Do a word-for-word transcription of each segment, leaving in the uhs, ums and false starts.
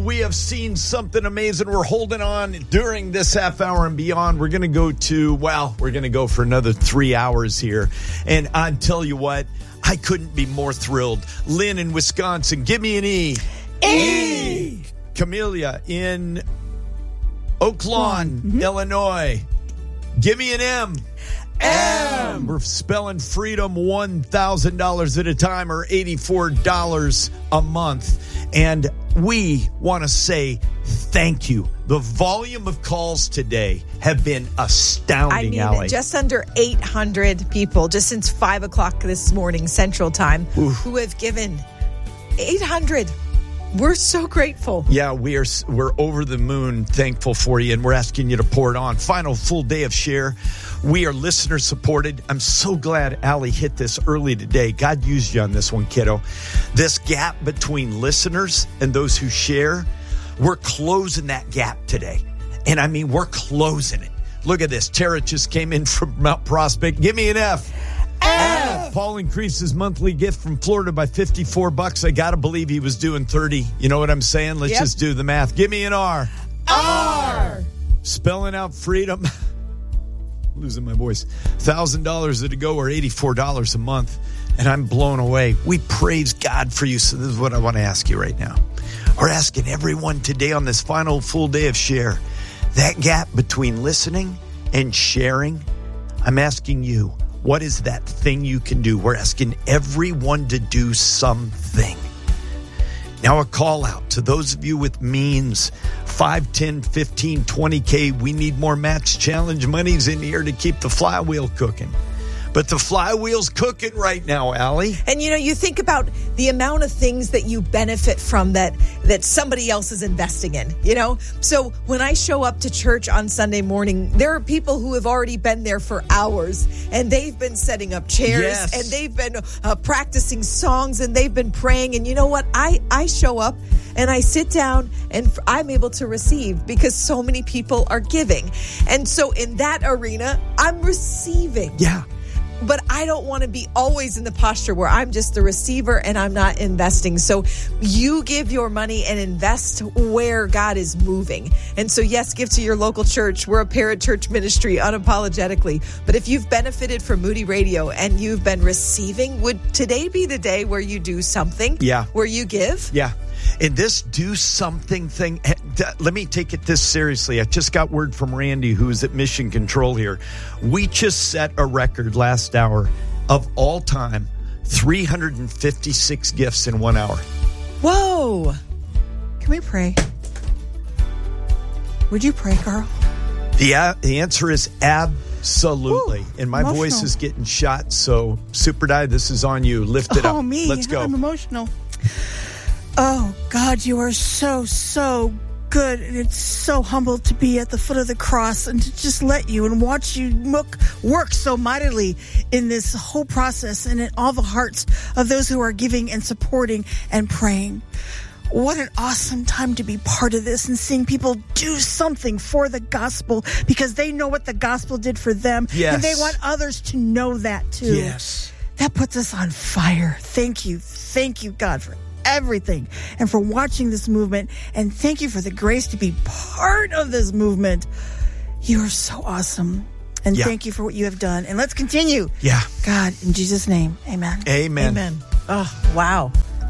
we have seen something amazing. We're holding on during this half hour and beyond. We're going to go to, well, we're going to go for another three hours here. And I tell you what, I couldn't be more thrilled. Lynn in Wisconsin, give me an E. E. Camellia in Oak Lawn, mm-hmm. Illinois, give me an M. M. We're spelling freedom one thousand dollars at a time, or eighty-four dollars a month. And we want to say thank you. The volume of calls today have been astounding, I mean, Allie. Just under eight hundred people, just since five o'clock this morning, Central Time, Oof. who have given eight hundred. We're so grateful. Yeah, we are. We're over the moon thankful for you, and we're asking you to pour it on. Final full day of share. We are listener supported. I'm so glad Allie hit this early today. God used you on this one, kiddo. This gap between listeners and those who share, we're closing that gap today. And I mean, we're closing it. Look at this. Tara just came in from Mount Prospect. Give me an F. F. Paul increased his monthly gift from Florida by fifty-four bucks. I got to believe he was doing thirty. You know what I'm saying? Let's yep. just do the math. Give me an R. R. Spelling out freedom. Losing my voice. one thousand dollars to go, or eighty-four dollars a month. And I'm blown away. We praise God for you. So this is what I want to ask you right now. We're asking everyone today on this final full day of share, that gap between listening and sharing, I'm asking you, what is that thing you can do? We're asking everyone to do something. Now a call out to those of you with means, five, ten, fifteen, twenty K. We need more Max Challenge monies in here to keep the flywheel cooking. But the flywheel's cooking right now, Allie. And, you know, you think about the amount of things that you benefit from that that somebody else is investing in, you know? So when I show up to church on Sunday morning, there are people who have already been there for hours, and they've been setting up chairs, yes. and they've been uh, practicing songs, and they've been praying. And you know what? I, I show up, and I sit down, and I'm able to receive because so many people are giving. And so in that arena, I'm receiving. Yeah. But I don't want to be always in the posture where I'm just the receiver and I'm not investing. So you give your money and invest where God is moving. And so, yes, give to your local church. We're a parachurch ministry unapologetically. But if you've benefited from Moody Radio and you've been receiving, would today be the day where you do something? Yeah. Where you give? Yeah. In this do something thing, let me take it this seriously. I just got word from Randy, who's at Mission Control here. We just set a record last hour of all time, three hundred fifty-six gifts in one hour. Whoa. Can we pray? Would you pray, Carl? The, uh, the answer is absolutely. Woo, and my emotional. voice is getting shot. So, Super Di, this is on you. Lift it oh, up. Oh, me. Let's go. I'm emotional. Oh, God, you are so, so good. And it's so humble to be at the foot of the cross and to just let you and watch you work, work so mightily in this whole process and in all the hearts of those who are giving and supporting and praying. What an awesome time to be part of this and seeing people do something for the gospel because they know what the gospel did for them. Yes. And they want others to know that too. Yes. That puts us on fire. Thank you. Thank you, God, for everything and for watching this movement. And thank you for the grace to be part of this movement. You are so awesome. And yeah. thank you for what you have done. And let's continue. Yeah. God, in Jesus' name, amen. Amen. Amen. Oh, wow.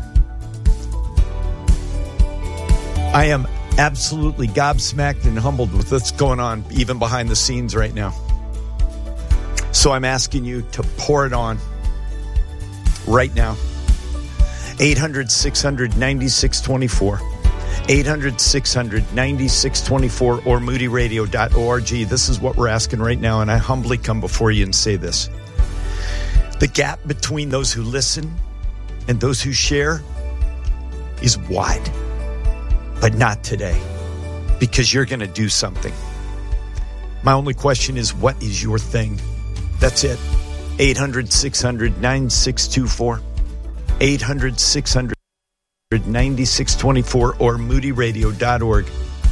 I am absolutely gobsmacked and humbled with what's going on even behind the scenes right now. So I'm asking you to pour it on right now. eight hundred, six hundred, ninety-six twenty-four. eight hundred, six hundred, ninety-six twenty-four or moody radio dot org. This is what we're asking right now, and I humbly come before you and say this. The gap between those who listen and those who share is wide. But not today, because you're going to do something. My only question is, what is your thing? That's it. eight hundred, six hundred, ninety-six twenty-four. eight hundred, six hundred, ninety-six twenty-four or moody radio dot org.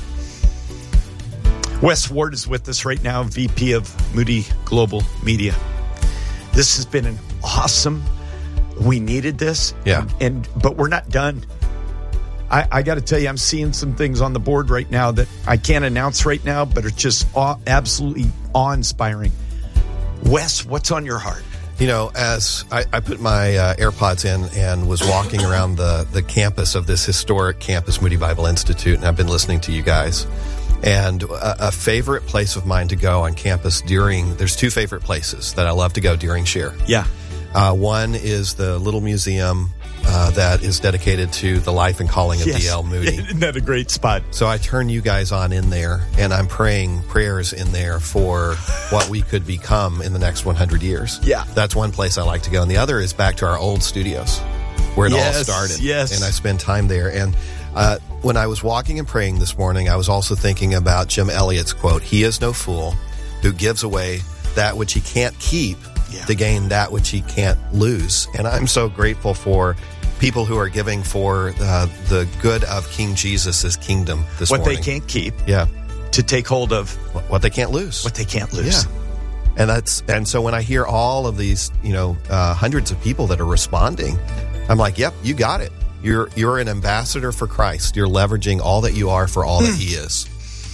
Wes Ward is with us right now, V P of Moody Global Media. This has been an awesome, we needed this. Yeah. And, but we're not done. I, I got to tell you, I'm seeing some things on the board right now that I can't announce right now, but are just awe, absolutely awe-inspiring. Wes, what's on your heart? You know, as I, I put my uh, AirPods in and was walking around the, the campus of this historic campus, Moody Bible Institute, and I've been listening to you guys. And a, a favorite place of mine to go on campus during, there's two favorite places that I love to go during Share. Yeah. Uh, one is the little museum uh, that is dedicated to the life and calling of Yes. D L Moody. Isn't that a great spot? So I turn you guys on in there, and I'm praying prayers in there for what we could become in the next one hundred years. Yeah. That's one place I like to go. And the other is back to our old studios where it Yes, all started. yes. And I spend time there. And uh, when I was walking and praying this morning, I was also thinking about Jim Elliot's quote, "He is no fool who gives away that which he can't keep Yeah. to gain that which he can't lose." And I'm so grateful for people who are giving for uh, the good of King Jesus' kingdom this What morning. they can't keep Yeah. to take hold of What they can't lose. what they can't lose. Yeah. And that's and so when I hear all of these, you know, uh, hundreds of people that are responding, I'm like, yep, you got it. You're you're an ambassador for Christ. You're leveraging all that you are for all that he is.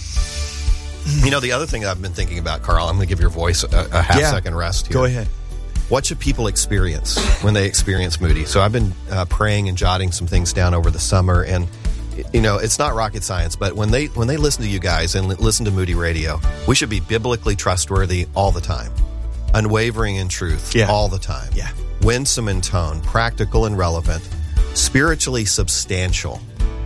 You know, the other thing I've been thinking about, Carl, I'm going to give your voice a, a half Yeah. second rest here. Go ahead. What should people experience when they experience Moody? So I've been uh, praying and jotting some things down over the summer, and you know, it's not rocket science, but when they when they listen to you guys and li- listen to Moody Radio, we should be biblically trustworthy all the time, unwavering in truth Yeah. all the time, Yeah. winsome in tone, practical and relevant, spiritually substantial,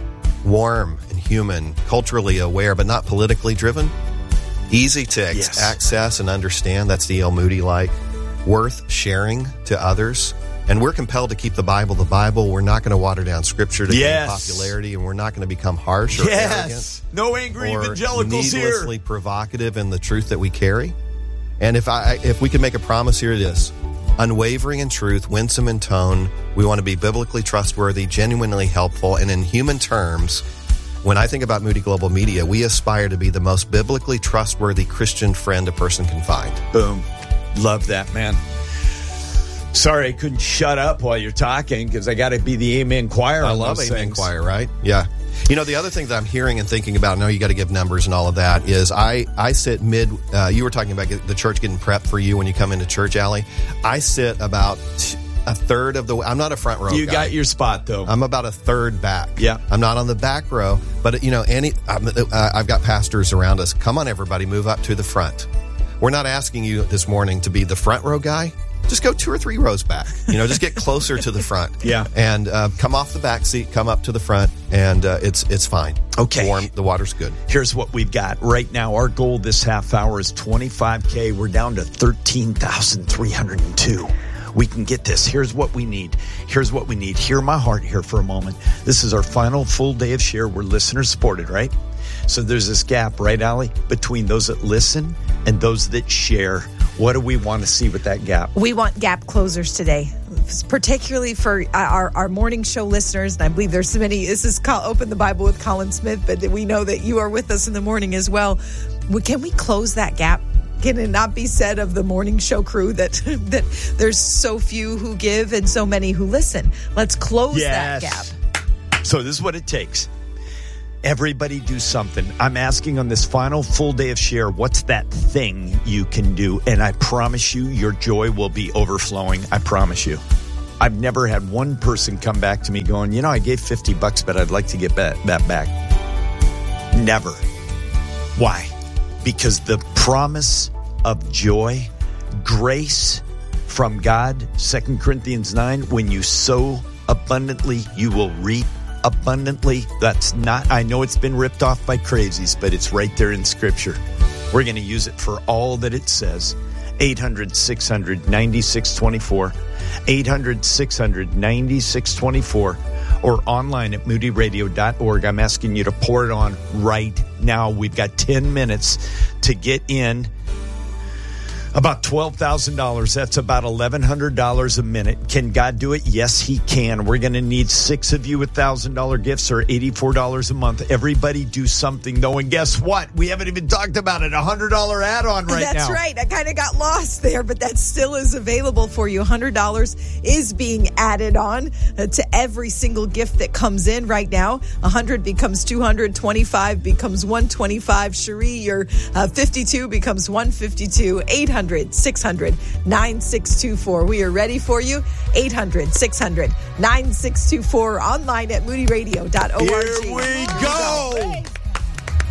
warm and human, culturally aware but not politically driven, easy to ex- Yes. access and understand. That's D L Moody like. Worth sharing to others. And we're compelled to keep the Bible the Bible. We're not going to water down Scripture to Yes. gain popularity, and we're not going to become harsh or Yes. No angry arrogant or evangelicals needlessly here. provocative in the truth that we carry. And if I if we can make a promise, here it is. Unwavering in truth, winsome in tone. We want to be biblically trustworthy, genuinely helpful, and in human terms, when I think about Moody Global Media, we aspire to be the most biblically trustworthy Christian friend a person can find. Boom. Love that, man. Sorry I couldn't shut up while you're talking because I got to be the Amen Choir. I on love those Amen things. Choir, right? Yeah. You know, the other thing that I'm hearing and thinking about, I know you got to give numbers and all of that, is I, I sit mid, uh, you were talking about get, the church getting prepped for you when you come into church, Allie. I sit about t- a third of the way. I'm not a front row You guy. got your spot, though. I'm about a third back. Yeah. I'm not on the back row, but, you know, any I'm, uh, I've got pastors around us. Come on, everybody, move up to the front. We're not asking you this morning to be the front row guy. Just go two or three rows back. You know, just get closer to the front. Yeah. And uh, come off the back seat, come up to the front, and uh, it's it's fine. Okay. Warm. The water's good. Here's what we've got. Right now, our goal this half hour is twenty-five K. We're down to thirteen thousand three hundred two. We can get this. Here's what we need. Here's what we need. Hear my heart here for a moment. This is our final full day of Share. We're listener supported, right? So there's this gap, right, Allie, between those that listen and those that share. What do we want to see with that gap? We want gap closers today, particularly for our, our morning show listeners. And I believe there's so many. This is called Open the Bible with Colin Smith, but we know that you are with us in the morning as well. Can we close that gap? Can it not be said of the morning show crew that that there's so few who give and so many who listen? Let's close Yes. that gap. So this is what it takes. Everybody do something. I'm asking on this final full day of Share, what's that thing you can do? And I promise you, your joy will be overflowing. I promise you. I've never had one person come back to me going, you know, I gave fifty bucks, but I'd like to get that, that back. Never. Why? Because the promise of joy, grace from God, Second Corinthians nine, when you sow abundantly, you will reap abundantly. That's not, I know it's been ripped off by crazies, but it's right there in Scripture. We're going to use it for all that it says. eight hundred, six hundred, ninety-six twenty-four. eight hundred, six hundred, ninety-six twenty-four. Or online at moody radio dot org. I'm asking you to pour it on right now. We've got ten minutes to get in. About twelve thousand dollars. That's about eleven hundred dollars a minute. Can God do it? Yes, he can. We're going to need six of you with one thousand dollars gifts or eighty-four dollars a month. Everybody do something, though. And guess what? We haven't even talked about it. A one hundred dollars add-on right That's now. That's right. I kind of got lost there, but that still is available for you. one hundred dollars is being added on uh, to every single gift that comes in right now. one hundred becomes two hundred, twenty-five becomes one twenty-five. Cherie, your uh, fifty-two becomes one fifty-two. eight hundred, six hundred, nine six two four. We are ready for you. eight hundred, six hundred, nine six two four. Online at moody radio dot org. Here we go.